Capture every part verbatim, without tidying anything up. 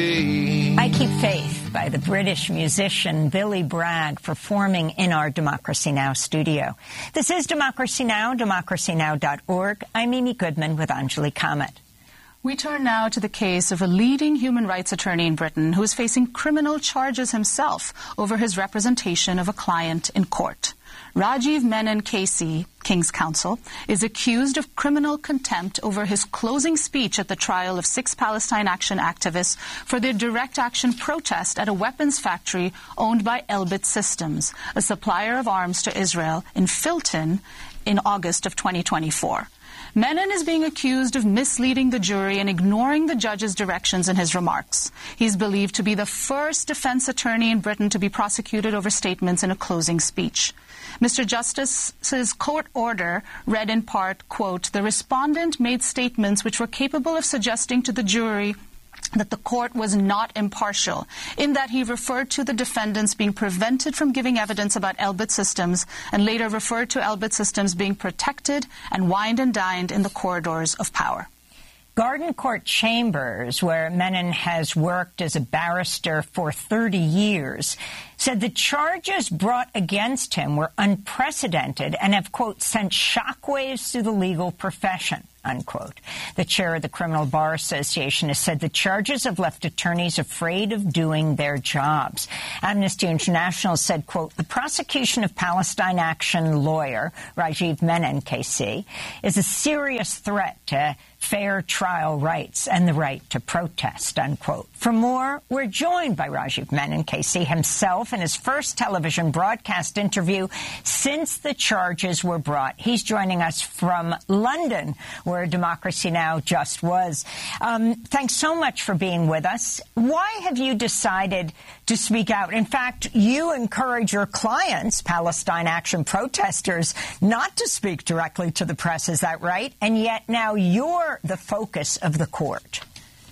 I Keep Faith by the British musician Billy Bragg performing in our Democracy Now! Studio. This is Democracy Now!, democracy now dot org. I'm Amy Goodman with Anjali Kamat. We turn now to the case of a leading human rights attorney in Britain who is facing criminal charges himself over his representation of a client in court. Rajiv Menon K C, King's Counsel, is accused of criminal contempt over his closing speech at the trial of six Palestine Action activists for their direct action protest at a weapons factory owned by Elbit Systems, a supplier of arms to Israel, in Filton in August of twenty twenty-four. Menon is being accused of misleading the jury and ignoring the judge's directions in his remarks. He's believed to be the first defense attorney in Britain to be prosecuted over statements in a closing speech. Mister Justice's court order read in part, quote, "The respondent made statements which were capable of suggesting to the jury that the court was not impartial, in that he referred to the defendants being prevented from giving evidence about Elbit Systems and later referred to Elbit Systems being protected and wined and dined in the corridors of power." Garden Court Chambers, where Menon has worked as a barrister for thirty years, said the charges brought against him were unprecedented and have, quote, sent shockwaves through the legal profession, unquote. The chair of the Criminal Bar Association has said the charges have left attorneys afraid of doing their jobs. Amnesty International said, quote, "The prosecution of Palestine Action lawyer Rajiv Menon, K C, is a serious threat to fair trial rights and the right to protest," unquote. For more, we're joined by Rajiv Menon, K C, himself in his first television broadcast interview since the charges were brought. He's joining us from London, where Democracy Now! Just was. Um, thanks so much for being with us. Why have you decided to speak out? In fact, you encourage your clients, Palestine Action protesters, not to speak directly to the press. Is that right? And yet now you're the focus of the court.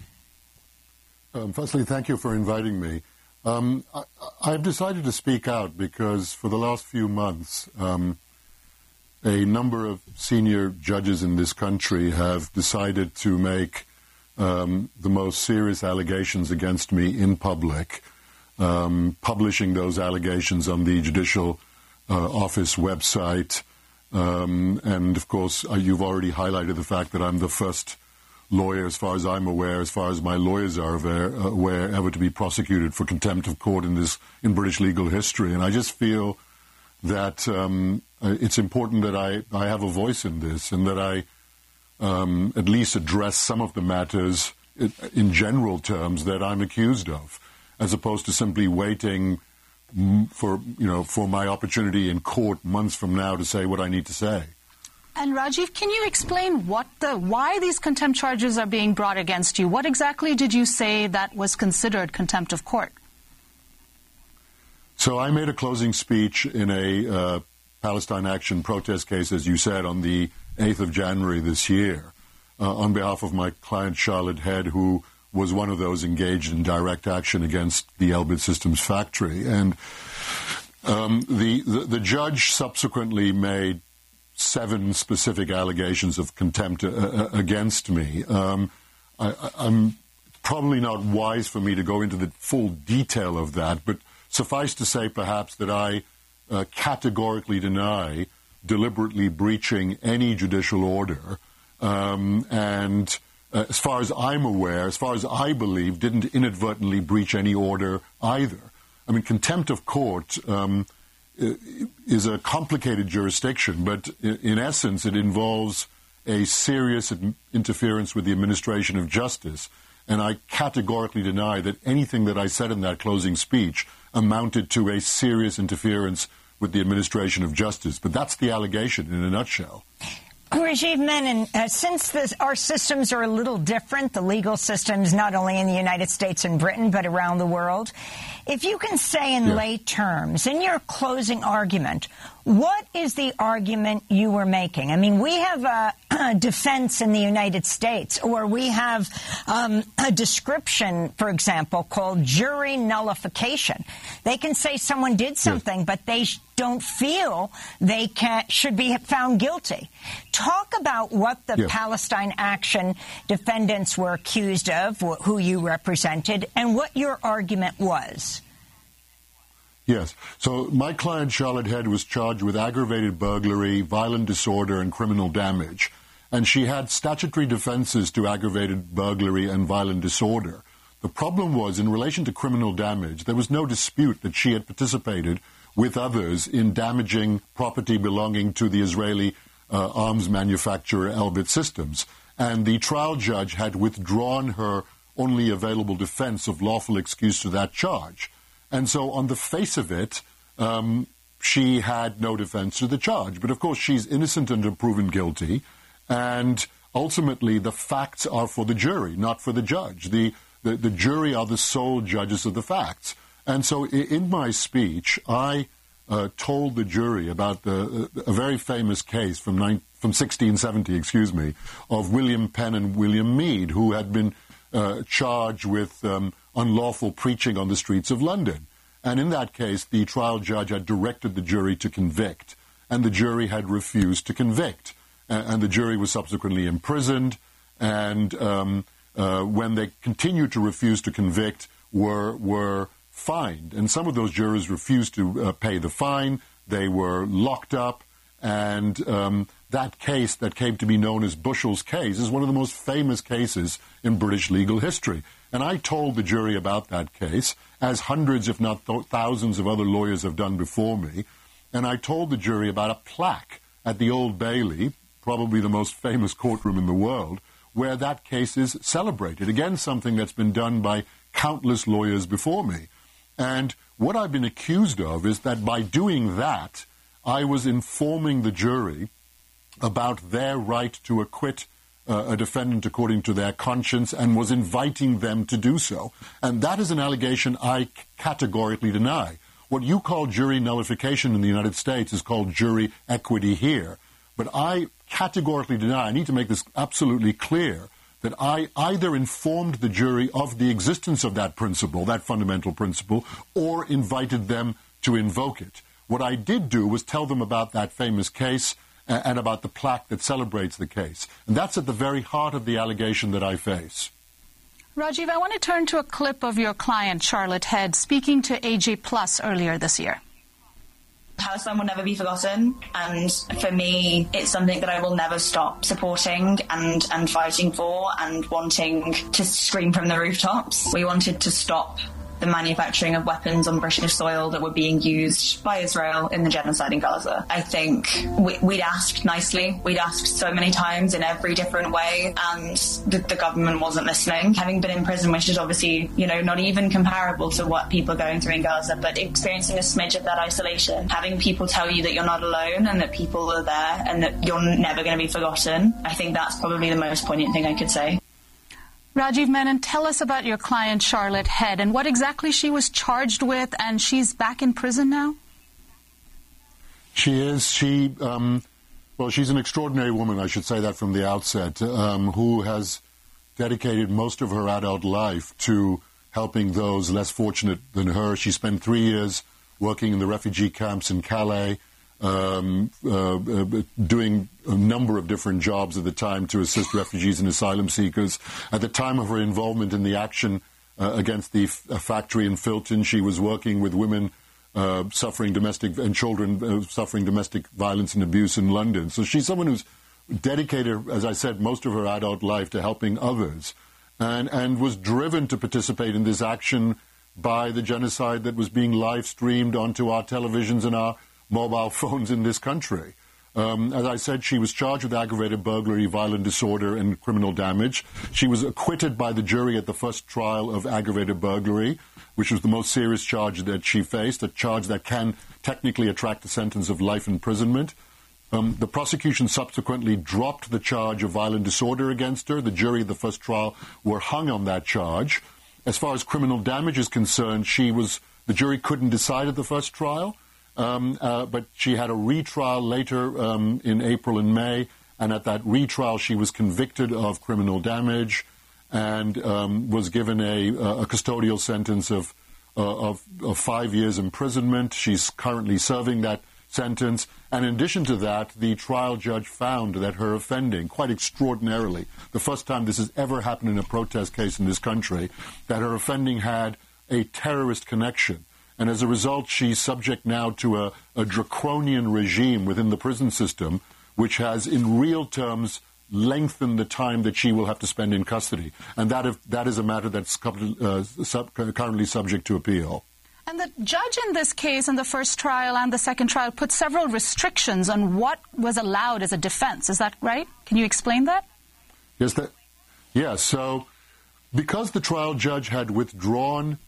Um, firstly, thank you for inviting me. Um, I, I've decided to speak out because for the last few months, um, a number of senior judges in this country have decided to make um, the most serious allegations against me in public, um, publishing those allegations on the Judicial uh, Office website. Um, and, of course, uh, you've already highlighted the fact that I'm the first lawyer, as far as I'm aware, as far as my lawyers are aware, uh, aware ever to be prosecuted for contempt of court in this in British legal history. And I just feel that um, it's important that I, I have a voice in this and that I um, at least address some of the matters in, in general terms that I'm accused of, as opposed to simply waiting for, you know, for my opportunity in court months from now to say what I need to say. And Rajiv, can you explain what the why these contempt charges are being brought against you? What exactly did you say that was considered contempt of court? So I made a closing speech in a uh, Palestine Action protest case, as you said, on the eighth of January this year, uh, on behalf of my client Charlotte Head, who was one of those engaged in direct action against the Elbit Systems factory. And um, the, the the judge subsequently made seven specific allegations of contempt uh, against me. Um, I, I'm probably not wise for me to go into the full detail of that, but suffice to say perhaps that I uh, categorically deny deliberately breaching any judicial order um, and uh, as far as I'm aware, as far as I believe, didn't inadvertently breach any order either. I mean, contempt of court um, is a complicated jurisdiction, but in essence it involves a serious interference with the administration of justice. And I categorically deny that anything that I said in that closing speech amounted to a serious interference with the administration of justice. But that's the allegation in a nutshell. Rajiv Menon, uh, since this, our systems are a little different, the legal systems not only in the United States and Britain but around the world, if you can say in yeah. lay terms, in your closing argument, What is the argument you were making? I mean, we have a, a defense in the United States, or we have um, a description, for example, called jury nullification. They can say someone did something, yes, but they sh- don't feel they can, should be found guilty. Talk about what the yes. Palestine Action defendants were accused of, wh- who you represented, and what your argument was. Yes. So my client, Charlotte Head, was charged with aggravated burglary, violent disorder, and criminal damage. And she had statutory defenses to aggravated burglary and violent disorder. The problem was, in relation to criminal damage, there was no dispute that she had participated with others in damaging property belonging to the Israeli uh, arms manufacturer Elbit Systems. And the trial judge had withdrawn her only available defense of lawful excuse to that charge. And so on the face of it, um, she had no defense to the charge. But, of course, she's innocent until proven guilty. And ultimately, the facts are for the jury, not for the judge. The, the, the jury are the sole judges of the facts. And so in, in my speech, I uh, told the jury about the, uh, a very famous case from, nine, from sixteen seventy, excuse me, of William Penn and William Mead, who had been uh, charged with Um, unlawful preaching on the streets of London. And in that case, the trial judge had directed the jury to convict, and the jury had refused to convict. Uh, and the jury was subsequently imprisoned, and um, uh, when they continued to refuse to convict, were were fined. And some of those jurors refused to uh, pay the fine. They were locked up, and um, that case that came to be known as Bushell's case is one of the most famous cases in British legal history. And I told the jury about that case, as hundreds, if not th- thousands of other lawyers have done before me. And I told the jury about a plaque at the Old Bailey, probably the most famous courtroom in the world, where that case is celebrated. Again, something that's been done by countless lawyers before me. And what I've been accused of is that by doing that, I was informing the jury about their right to acquit Uh, a defendant according to their conscience, and was inviting them to do so. And that is an allegation I c- categorically deny. What you call jury nullification in the United States is called jury equity here. But I categorically deny, I need to make this absolutely clear, that I either informed the jury of the existence of that principle, that fundamental principle, or invited them to invoke it. What I did do was tell them about that famous case and about the plaque that celebrates the case. And that's at the very heart of the allegation that I face. Rajiv, I want to turn to a clip of your client, Charlotte Head, speaking to A J Plus earlier this year. Palestine will never be forgotten, and for me, it's something that I will never stop supporting and, and fighting for and wanting to scream from the rooftops. We wanted to stop the manufacturing of weapons on British soil that were being used by Israel in the genocide in Gaza. I think we, we'd asked nicely. We'd asked so many times in every different way, and the, the government wasn't listening. Having been in prison, which is obviously, you know, not even comparable to what people are going through in Gaza, but experiencing a smidge of that isolation, having people tell you that you're not alone and that people are there and that you're never going to be forgotten, I think that's probably the most poignant thing I could say. Rajiv Menon, tell us about your client, Charlotte Head, and what exactly she was charged with, and she's back in prison now? She is. She, um, well, she's an extraordinary woman, I should say that from the outset, um, who has dedicated most of her adult life to helping those less fortunate than her. She spent three years working in the refugee camps in Calais, Um, uh, uh, doing a number of different jobs at the time to assist refugees and asylum seekers. At the time of her involvement in the action uh, against the f- factory in Filton, she was working with women uh, suffering domestic and children uh, suffering domestic violence and abuse in London. So she's someone who's dedicated, as I said, most of her adult life to helping others, and, and was driven to participate in this action by the genocide that was being live streamed onto our televisions and our mobile phones in this country. Um, as I said, she was charged with aggravated burglary, violent disorder, and criminal damage. She was acquitted by the jury at the first trial of aggravated burglary, which was the most serious charge that she faced, a charge that can technically attract a sentence of life imprisonment. Um, the prosecution subsequently dropped the charge of violent disorder against her. The jury at the first trial were hung on that charge. As far as criminal damage is concerned, she was the jury couldn't decide at the first trial. Um, uh, but she had a retrial later um, in April and May, and at that retrial she was convicted of criminal damage and um, was given a, a custodial sentence of, uh, of, of five years imprisonment. She's currently serving that sentence. And in addition to that, the trial judge found that her offending, quite extraordinarily, the first time this has ever happened in a protest case in this country, that her offending had a terrorist connection. And as a result, she's subject now to a, a draconian regime within the prison system, which has, in real terms, lengthened the time that she will have to spend in custody. And that, if, that is a matter that's uh, sub, currently subject to appeal. And the judge in this case, in the first trial and the second trial, put several restrictions on what was allowed as a defense. Is that right? Can you explain that? Yes, that, yeah, so because the trial judge had withdrawn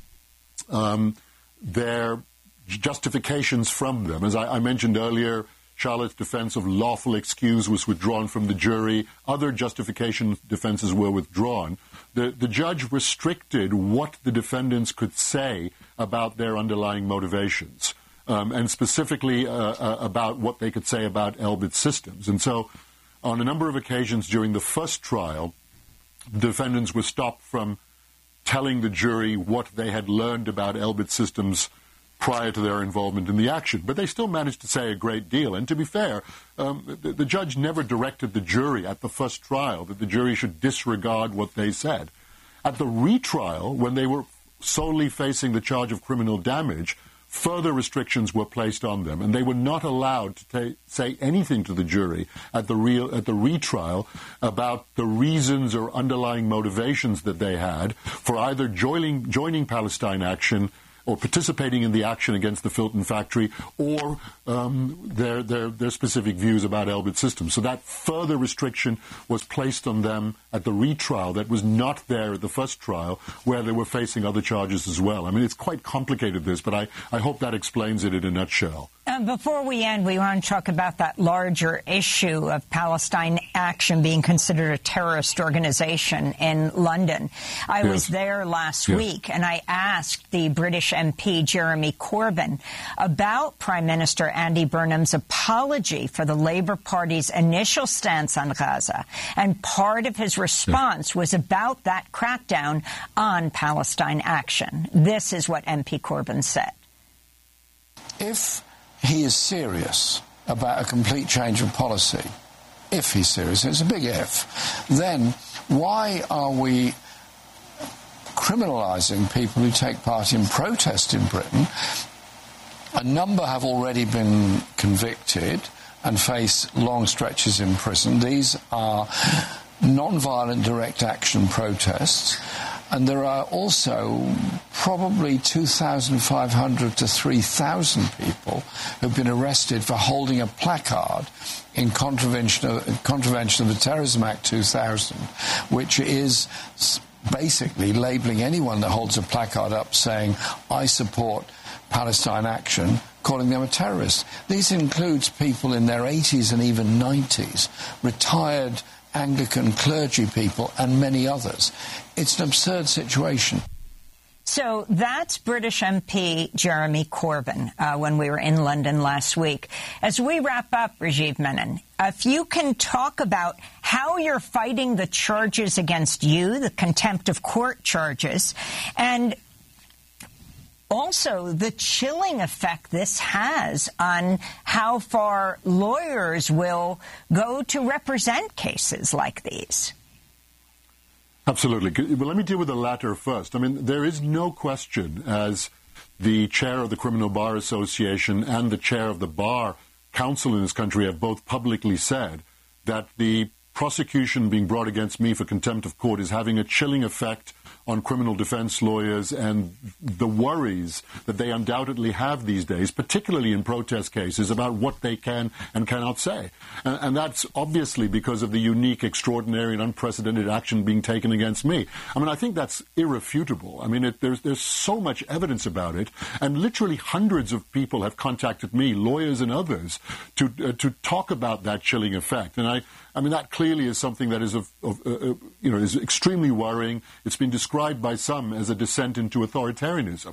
um, their justifications from them, as I, I mentioned earlier, Charlotte's defense of lawful excuse was withdrawn from the jury. Other justification defenses were withdrawn. The, the judge restricted what the defendants could say about their underlying motivations, um, and specifically uh, uh, about what they could say about Elbit Systems. And so on a number of occasions during the first trial, the defendants were stopped from telling the jury what they had learned about Elbit Systems prior to their involvement in the action. But they still managed to say a great deal. And to be fair, um, the, the judge never directed the jury at the first trial that the jury should disregard what they said. At the retrial, when they were solely facing the charge of criminal damage, further restrictions were placed on them, and they were not allowed to ta- say anything to the jury at the real at the retrial about the reasons or underlying motivations that they had for either joining joining Palestine Action or participating in the action against the Filton factory, or um, their, their their specific views about Elbit Systems. So that further restriction was placed on them at the retrial that was not there at the first trial, where they were facing other charges as well. I mean, it's quite complicated, this, but I, I hope that explains it in a nutshell. Um, before we end, we want to talk about that larger issue of Palestine Action being considered a terrorist organization in London. I yes. was there last yes. week, and I asked the British M P Jeremy Corbyn about Prime Minister Andy Burnham's apology for the Labour Party's initial stance on Gaza. And part of his response yes. was about that crackdown on Palestine Action. This is what M P Corbyn said. If he is serious about a complete change of policy, if he's serious, it's a big if, then why are we criminalising people who take part in protest in Britain? A number have already been convicted and face long stretches in prison. These are non-violent direct action protests. And there are also probably two thousand five hundred to three thousand people who've been arrested for holding a placard in contravention of, contravention of the Terrorism Act two thousand, which is basically labelling anyone that holds a placard up saying, I support Palestine Action, calling them a terrorist. This includes people in their eighties and even nineties, retired Anglican clergy people, and many others. It's an absurd situation. So that's British M P Jeremy Corbyn uh, when we were in London last week. As we wrap up, Rajiv Menon, if you can talk about how you're fighting the charges against you, the contempt of court charges, and also the chilling effect this has on how far lawyers will go to represent cases like these. Absolutely. But let me deal with the latter first. I mean, there is no question, as the chair of the Criminal Bar Association and the chair of the Bar Council in this country have both publicly said, that the prosecution being brought against me for contempt of court is having a chilling effect on criminal defense lawyers and the worries that they undoubtedly have these days, particularly in protest cases, about what they can and cannot say. And, and that's obviously because of the unique, extraordinary and unprecedented action being taken against me. I mean, I think that's irrefutable. I mean, it, there's, there's so much evidence about it, and literally hundreds of people have contacted me, lawyers and others, to uh, to talk about that chilling effect. And I I mean, that clearly is something that is, of, of, uh, you know, is extremely worrying. It's been described by some as a descent into authoritarianism.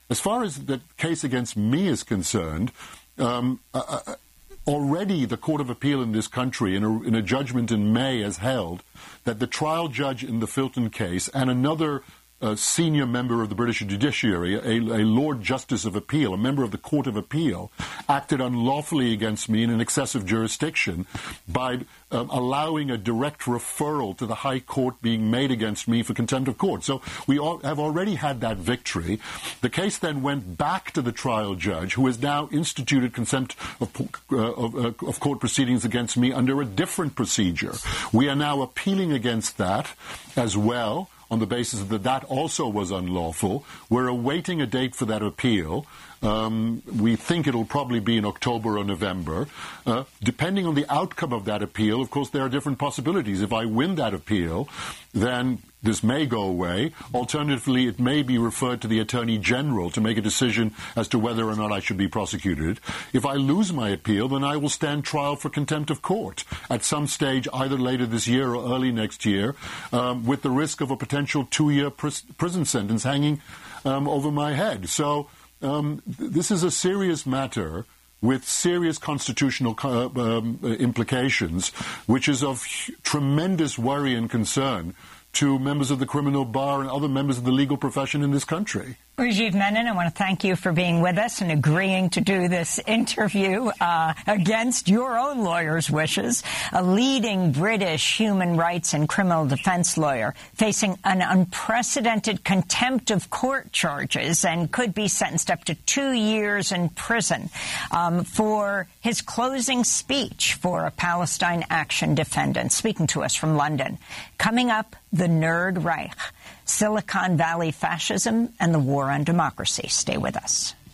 as far as the case against me is concerned, um, uh, already the Court of Appeal in this country, in a, in a judgment in May, has held that the trial judge in the Filton case and another a senior member of the British judiciary, a, a Lord Justice of Appeal, a member of the Court of Appeal, acted unlawfully against me in an excessive jurisdiction by um, allowing a direct referral to the High Court being made against me for contempt of court. So we all have already had that victory. The case then went back to the trial judge, who has now instituted contempt of, uh, of, uh, of court proceedings against me under a different procedure. We are now appealing against that as well, on the basis that that also was unlawful. We're awaiting a date for that appeal. Um, we think it'll probably be in October or November. Uh, depending on the outcome of that appeal, of course, there are different possibilities. If I win that appeal, then this may go away. Alternatively, it may be referred to the Attorney General to make a decision as to whether or not I should be prosecuted. If I lose my appeal, then I will stand trial for contempt of court at some stage, either later this year or early next year, um, with the risk of a potential two-year pr- prison sentence hanging um, over my head. So um, th- this is a serious matter with serious constitutional co- um, implications, which is of h- tremendous worry and concern to members of the criminal bar and other members of the legal profession in this country. Rajiv Menon, I want to thank you for being with us and agreeing to do this interview uh, against your own lawyer's wishes. A leading British human rights and criminal defense lawyer facing an unprecedented contempt of court charges and could be sentenced up to two years in prison um, for his closing speech for a Palestine Action defendant, speaking to us from London. Coming up, the Nerd Reich, Silicon Valley fascism and the war on democracy. Stay with us.